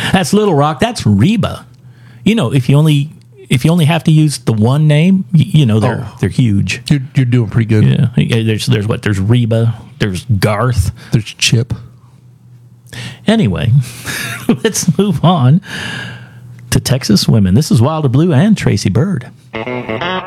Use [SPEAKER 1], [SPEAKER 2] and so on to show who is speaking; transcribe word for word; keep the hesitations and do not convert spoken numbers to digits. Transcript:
[SPEAKER 1] That's Little Rock. That's Reba. You know, if you only if you only have to use the one name, you, you know they're
[SPEAKER 2] Oh.
[SPEAKER 1] they're huge.
[SPEAKER 2] You're, you're doing pretty good.
[SPEAKER 1] Yeah. Yeah, There's there's what? There's Reba. There's Garth.
[SPEAKER 2] There's Chip.
[SPEAKER 1] Anyway, let's move on to Texas women. This is Wilder Blue and Tracy Bird.